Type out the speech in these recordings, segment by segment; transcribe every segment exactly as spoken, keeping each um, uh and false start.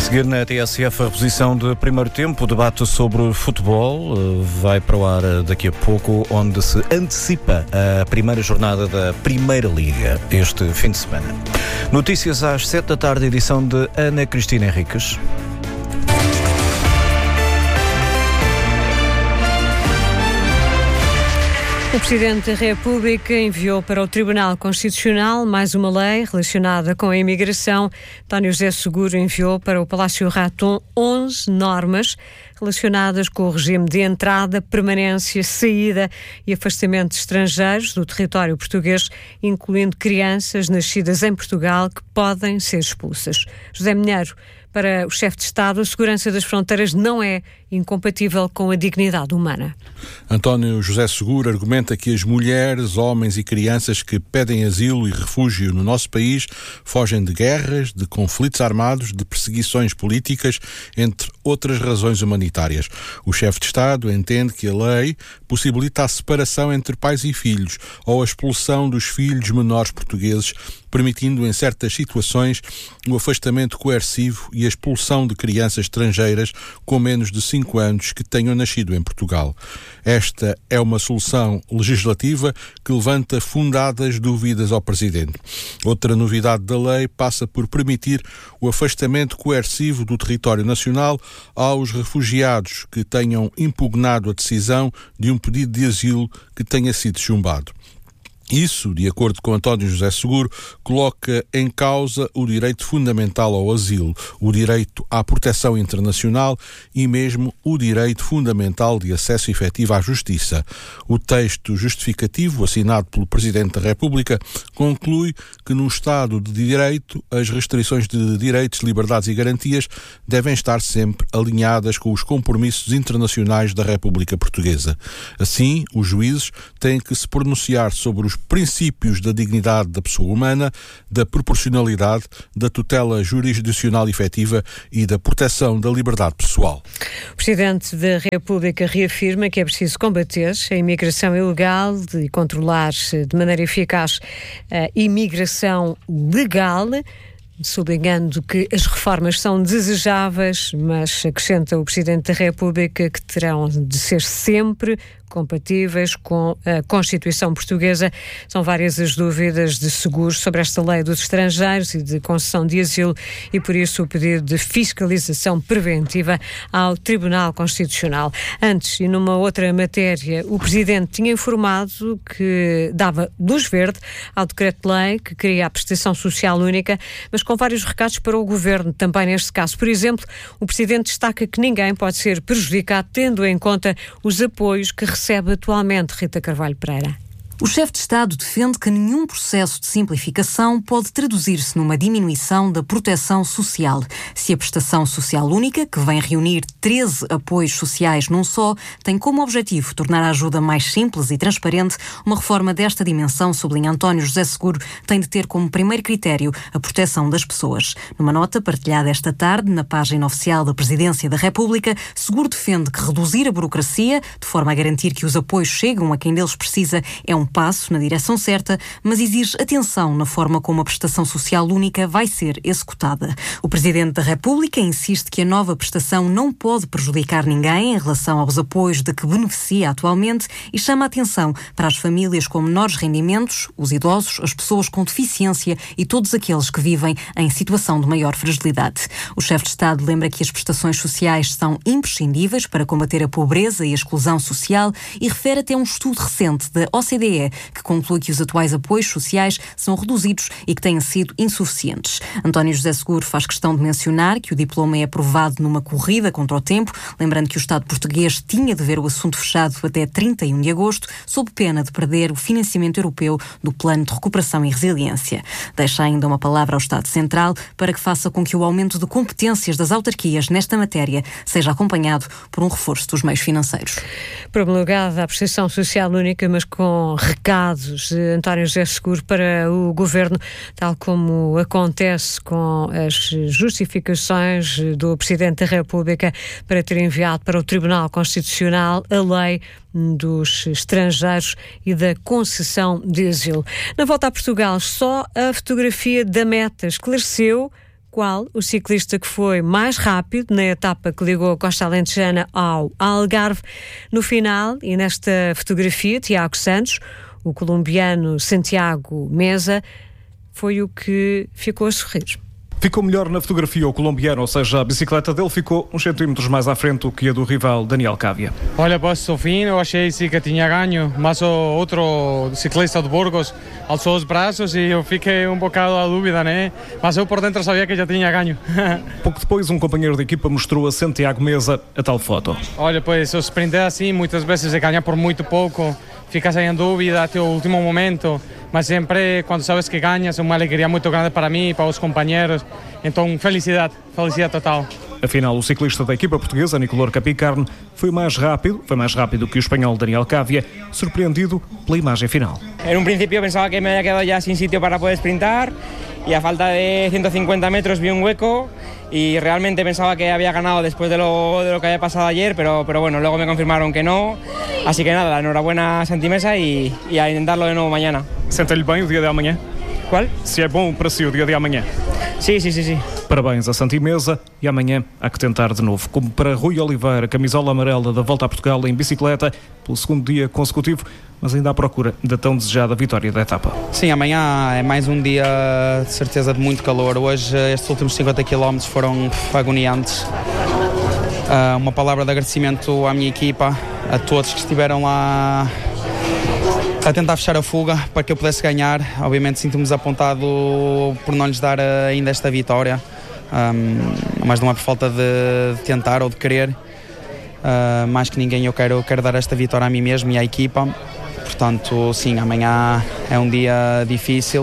seguir na T S F a reposição de primeiro tempo, o debate sobre futebol vai para o ar daqui a pouco, onde se antecipa a primeira jornada da Primeira Liga este fim de semana. Notícias às sete da tarde, edição de Ana Cristina Henriques. O Presidente da República enviou para o Tribunal Constitucional mais uma lei relacionada com a imigração. António José Seguro enviou para o Palácio Raton onze normas relacionadas com o regime de entrada, permanência, saída e afastamento de estrangeiros do território português, incluindo crianças nascidas em Portugal que podem ser expulsas. José Minheiro, para o chefe de Estado, a segurança das fronteiras não é incompatível com a dignidade humana. António José Seguro argumenta que as mulheres, homens e crianças que pedem asilo e refúgio no nosso país fogem de guerras, de conflitos armados, de perseguições políticas, entre outras razões humanitárias. O chefe de Estado entende que a lei possibilita a separação entre pais e filhos ou a expulsão dos filhos menores portugueses, permitindo em certas situações o afastamento coercivo e a expulsão de crianças estrangeiras com menos de cinco anos que tenham nascido em Portugal. Esta é uma solução legislativa que levanta fundadas dúvidas ao Presidente. Outra novidade da lei passa por permitir o afastamento coercivo do território nacional aos refugiados que tenham impugnado a decisão de um pedido de asilo que tenha sido chumbado. Isso, de acordo com António José Seguro, coloca em causa o direito fundamental ao asilo, o direito à proteção internacional e mesmo o direito fundamental de acesso efetivo à justiça. O texto justificativo, assinado pelo Presidente da República, conclui que num Estado de Direito, as restrições de direitos, liberdades e garantias devem estar sempre alinhadas com os compromissos internacionais da República Portuguesa. Assim, os juízes têm que se pronunciar sobre os princípios da dignidade da pessoa humana, da proporcionalidade, da tutela jurisdicional efetiva e da proteção da liberdade pessoal. O Presidente da República reafirma que é preciso combater a imigração ilegal e controlar de maneira eficaz a imigração legal, sublinhando que as reformas são desejáveis, mas acrescenta o Presidente da República que terão de ser sempre compatíveis com a Constituição Portuguesa. São várias as dúvidas de Seguro sobre esta lei dos estrangeiros e de concessão de asilo e, por isso, o pedido de fiscalização preventiva ao Tribunal Constitucional. Antes, e numa outra matéria, o Presidente tinha informado que dava luz verde ao decreto-lei que cria a prestação social única, mas com vários recados para o Governo, também neste caso. Por exemplo, o Presidente destaca que ninguém pode ser prejudicado tendo em conta os apoios que recebe atualmente. Rita Carvalho Pereira. O chefe de Estado defende que nenhum processo de simplificação pode traduzir-se numa diminuição da proteção social. Se a prestação social única, que vem reunir treze apoios sociais num só, tem como objetivo tornar a ajuda mais simples e transparente, uma reforma desta dimensão, sublinha António José Seguro, tem de ter como primeiro critério a proteção das pessoas. Numa nota partilhada esta tarde na página oficial da Presidência da República, Seguro defende que reduzir a burocracia, de forma a garantir que os apoios chegam a quem deles precisa, é um passo na direção certa, mas exige atenção na forma como a prestação social única vai ser executada. O Presidente da República insiste que a nova prestação não pode prejudicar ninguém em relação aos apoios de que beneficia atualmente e chama a atenção para as famílias com menores rendimentos, os idosos, as pessoas com deficiência e todos aqueles que vivem em situação de maior fragilidade. O chefe de Estado lembra que as prestações sociais são imprescindíveis para combater a pobreza e a exclusão social e refere até um estudo recente da O C D E que conclui que os atuais apoios sociais são reduzidos e que têm sido insuficientes. António José Seguro faz questão de mencionar que o diploma é aprovado numa corrida contra o tempo, lembrando que o Estado português tinha de ver o assunto fechado até trinta e um de agosto, sob pena de perder o financiamento europeu do Plano de Recuperação e Resiliência. Deixa ainda uma palavra ao Estado Central para que faça com que o aumento de competências das autarquias nesta matéria seja acompanhado por um reforço dos meios financeiros. Promulgada a prestação social única, mas com recados de António José Seguro para o Governo, tal como acontece com as justificações do Presidente da República para ter enviado para o Tribunal Constitucional a lei dos estrangeiros e da concessão de asilo. Na volta a Portugal, só a fotografia da meta esclareceu qual o ciclista que foi mais rápido na etapa que ligou a Costa Alentejana ao Algarve. No final, e nesta fotografia, Tiago Santos, o colombiano Santiago Meza, foi o que ficou a sorrir. Ficou melhor na fotografia o colombiano, ou seja, a bicicleta dele ficou uns centímetros mais à frente do que a do rival Daniel Cávia. Olha, pois ao fim eu achei sim que tinha ganho, mas o outro ciclista de Burgos alçou os braços e eu fiquei um bocado à dúvida, né? Mas eu por dentro sabia que já tinha ganho. Pouco depois, um companheiro de equipa mostrou a Santiago Meza a tal foto. Olha, pois o sprint é assim, muitas vezes se ganha por muito pouco, ficas em dúvida até o último momento, mas sempre quando sabes que ganhas é uma alegria muito grande para mim e para os companheiros. Então, felicidade, felicidade total. Afinal, o ciclista da equipa portuguesa, Nicolor Capicarne, foi mais rápido, foi mais rápido que o espanhol Daniel Cávia, surpreendido pela imagem final. En un principio pensaba que me había quedado ya sin sitio para poder sprintar y a falta de ciento cincuenta metros vi un hueco y realmente pensaba que había ganado después de lo, de lo que había pasado ayer, pero, pero bueno, luego me confirmaron que no, así que nada, enhorabuena Santi Meza y, y a intentarlo de nuevo mañana. Sente-lhe bem o dia de amanhã? Qual? Se é bom para si o dia de amanhã? Sim, sim, sim, sim. Parabéns a Santi Meza e amanhã há que tentar de novo. Como para Rui Oliveira, camisola amarela da Volta a Portugal em bicicleta, pelo segundo dia consecutivo, mas ainda à procura da tão desejada vitória da etapa. Sim, amanhã é mais um dia de certeza de muito calor. Hoje estes últimos cinquenta quilómetros foram agoniantes. Uh, uma palavra de agradecimento à minha equipa, a todos que estiveram lá a tentar fechar a fuga para que eu pudesse ganhar. Obviamente sinto-me desapontado por não lhes dar ainda esta vitória, um, mas não é por falta de, de tentar ou de querer. Uh, mais que ninguém eu quero, quero dar esta vitória a mim mesmo e à equipa. Portanto, sim, amanhã é um dia difícil,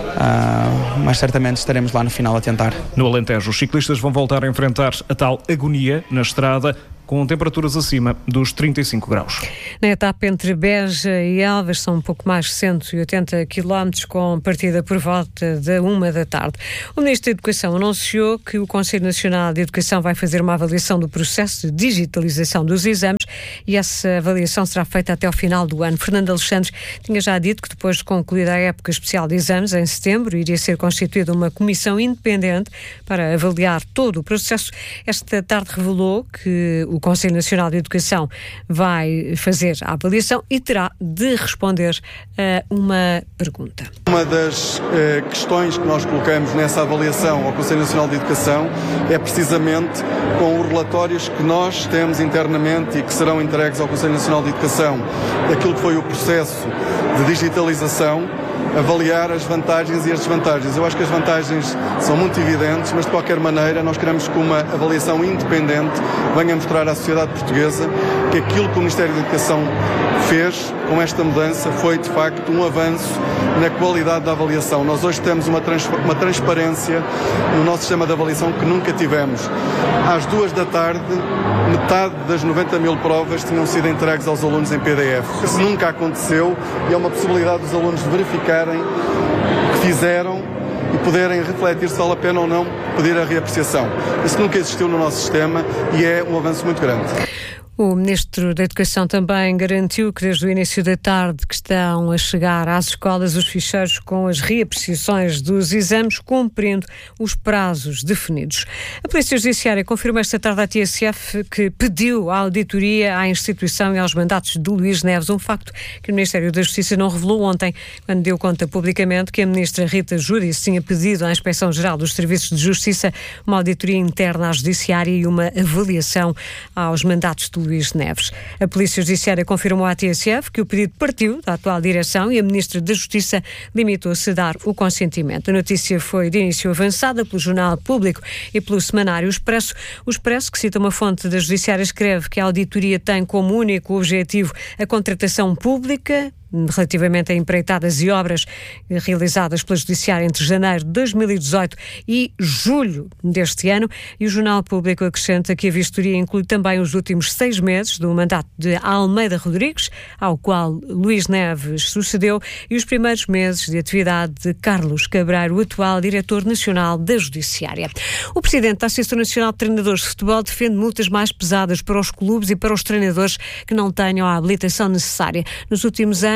uh, mas certamente estaremos lá no final a tentar. No Alentejo, os ciclistas vão voltar a enfrentar a tal agonia na estrada, com temperaturas acima dos trinta e cinco graus. Na etapa entre Beja e Elvas são um pouco mais de cento e oitenta quilómetros, com partida por volta da uma da tarde. O Ministro da Educação anunciou que o Conselho Nacional de Educação vai fazer uma avaliação do processo de digitalização dos exames e essa avaliação será feita até ao final do ano. Fernando Alexandre tinha já dito que depois de concluída a época especial de exames, em setembro, iria ser constituída uma comissão independente para avaliar todo o processo. Esta tarde revelou que o O Conselho Nacional de Educação vai fazer a avaliação e terá de responder a uma pergunta. Uma das eh, questões que nós colocamos nessa avaliação ao Conselho Nacional de Educação é precisamente com os relatórios que nós temos internamente e que serão entregues ao Conselho Nacional de Educação, daquilo que foi o processo de digitalização, avaliar as vantagens e as desvantagens. Eu acho que as vantagens são muito evidentes, mas de qualquer maneira nós queremos que uma avaliação independente venha mostrar à sociedade portuguesa que aquilo que o Ministério da Educação fez com esta mudança foi de facto um avanço na qualidade da avaliação. Nós hoje temos uma, trans, uma transparência no nosso sistema de avaliação que nunca tivemos. Às duas da tarde, metade das noventa mil provas tinham sido entregues aos alunos em P D F. Isso nunca aconteceu e é uma possibilidade dos alunos verificarem o que fizeram e poderem refletir se vale a pena ou não pedir a reapreciação. Isso nunca existiu no nosso sistema e é um avanço muito grande. O Ministro da Educação também garantiu que desde o início da tarde que estão a chegar às escolas os ficheiros com as reapreciações dos exames, cumprindo os prazos definidos. A Polícia Judiciária confirmou esta tarde à T S F que pediu a auditoria à instituição e aos mandatos de Luís Neves, um facto que o Ministério da Justiça não revelou ontem, quando deu conta publicamente que a Ministra Rita Júdice tinha pedido à Inspeção-Geral dos Serviços de Justiça uma auditoria interna à Judiciária e uma avaliação aos mandatos de Luís Luís Neves. A Polícia Judiciária confirmou à T S F que o pedido partiu da atual direção e a Ministra da Justiça limitou-se a dar o consentimento. A notícia foi de início avançada pelo Jornal Público e pelo Semanário Expresso. O Expresso, que cita uma fonte da Judiciária, escreve que a auditoria tem como único objetivo a contratação pública relativamente a empreitadas e obras realizadas pela Judiciária entre janeiro de dois mil e dezoito e julho deste ano, e o Jornal Público acrescenta que a vistoria inclui também os últimos seis meses do mandato de Almeida Rodrigues, ao qual Luís Neves sucedeu, e os primeiros meses de atividade de Carlos Cabreiro, o atual Diretor Nacional da Judiciária. O Presidente da Associação Nacional de Treinadores de Futebol defende multas mais pesadas para os clubes e para os treinadores que não tenham a habilitação necessária. Nos últimos anos,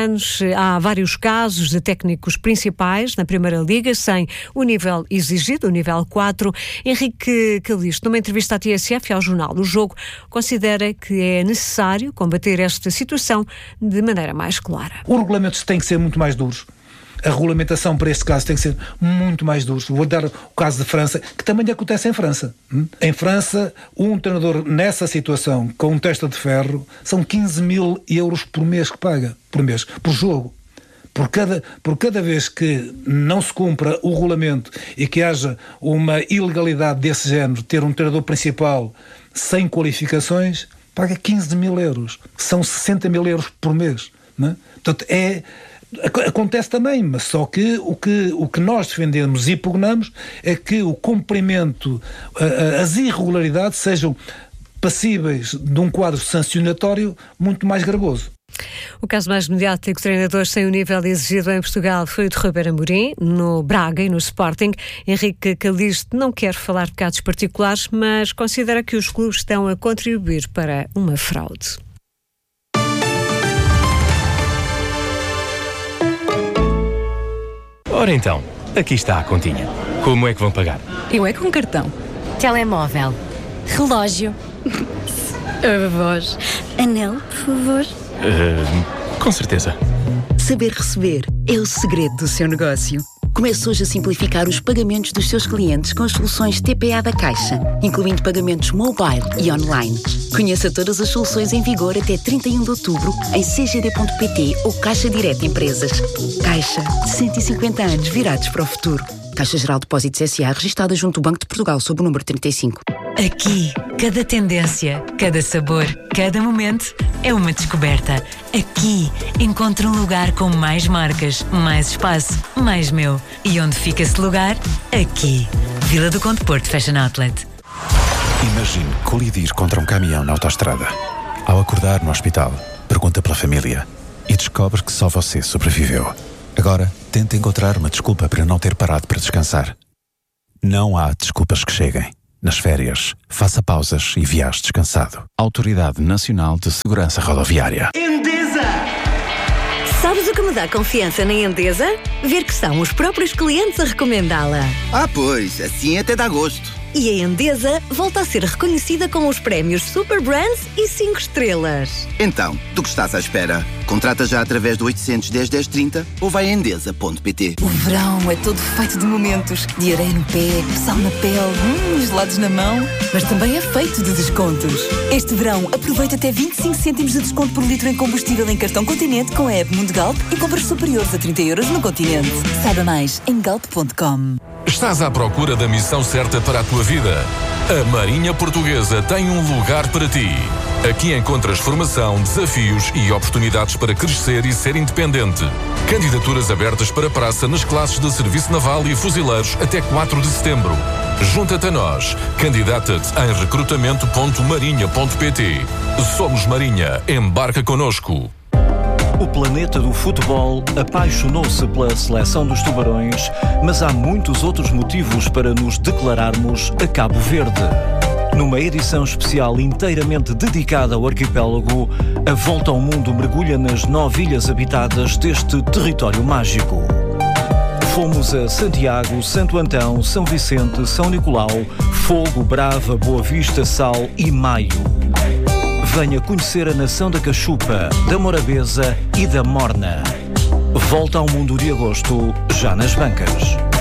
anos há vários casos de técnicos principais na Primeira Liga sem o nível exigido, o nível quatro. Henrique Calixto, numa entrevista à T S F e ao jornal O Jogo, considera que é necessário combater esta situação de maneira mais clara. Os regulamentos têm que ser muito mais duros. A regulamentação para este caso tem que ser muito mais dura. Vou dar o caso de França, que também acontece em França. Em França, um treinador nessa situação, com um testa de ferro, são quinze mil euros por mês que paga, por mês, por jogo. Por cada, por cada vez que não se cumpra o regulamento e que haja uma ilegalidade desse género, ter um treinador principal sem qualificações, paga quinze mil euros. São sessenta mil euros por mês. Não é? Portanto, é... Acontece também, mas só que o, que o que nós defendemos e pugnamos é que o cumprimento, as irregularidades sejam passíveis de um quadro sancionatório muito mais gravoso. O caso mais mediático de treinadores sem o nível exigido em Portugal foi o de Ruben Amorim, no Braga e no Sporting. Henrique Calixto não quer falar de casos particulares, mas considera que os clubes estão a contribuir para uma fraude. Ora então, aqui está a continha. Como é que vão pagar? Eu é com cartão. Telemóvel. Relógio. A voz. Anel, por favor. Uh, com certeza. Saber receber é o segredo do seu negócio. Comece hoje a simplificar os pagamentos dos seus clientes com as soluções T P A da Caixa, incluindo pagamentos mobile e online. Conheça todas as soluções em vigor até trinta e um de outubro em c g d ponto p t ou Caixa Direto Empresas. Caixa, cento e cinquenta anos virados para o futuro. Caixa Geral de Depósitos S A, registada junto ao Banco de Portugal sob o número trinta e cinco. Aqui, cada tendência, cada sabor, cada momento é uma descoberta. Aqui, encontro um lugar com mais marcas, mais espaço, mais meu. E onde fica esse lugar? Aqui. Vila do Conde Porto Fashion Outlet. Imagine colidir contra um caminhão na autoestrada. Ao acordar no hospital, pergunta pela família e descobre que só você sobreviveu. Agora, tente encontrar uma desculpa para não ter parado para descansar. Não há desculpas que cheguem. Nas férias, faça pausas e viaje descansado. Autoridade Nacional de Segurança Rodoviária. Endesa! Sabes o que me dá confiança na Endesa? Ver que são os próprios clientes a recomendá-la. Ah, pois, assim até dá gosto. E a Endesa volta a ser reconhecida com os prémios Super Brands e cinco estrelas. Então, do que estás à espera? Contrata já através do oitocentos, dez, dez, trinta ou vai a endesa ponto p t. O verão é todo feito de momentos. De areia no pé, sal na pele, hum, gelados na mão. Mas também é feito de descontos. Este verão, aproveita até vinte e cinco cêntimos de desconto por litro em combustível em cartão Continente com a app Mundo Galp e compras superiores a trinta euros no Continente. Saiba mais em galp ponto com. Estás à procura da missão certa para a tua vida? A Marinha Portuguesa tem um lugar para ti. Aqui encontras formação, desafios e oportunidades para crescer e ser independente. Candidaturas abertas para praça nas classes de Serviço Naval e Fuzileiros até quatro de setembro. Junta-te a nós. Candidata-te em recrutamento ponto marinha ponto p t. Somos Marinha. Embarca connosco. O planeta do futebol apaixonou-se pela seleção dos Tubarões, mas há muitos outros motivos para nos declararmos a Cabo Verde. Numa edição especial inteiramente dedicada ao arquipélago, a Volta ao Mundo mergulha nas nove ilhas habitadas deste território mágico. Fomos a Santiago, Santo Antão, São Vicente, São Nicolau, Fogo, Brava, Boa Vista, Sal e Maio. Venha conhecer a nação da Cachupa, da Morabeza e da Morna. Volta ao Mundo de agosto, já nas bancas.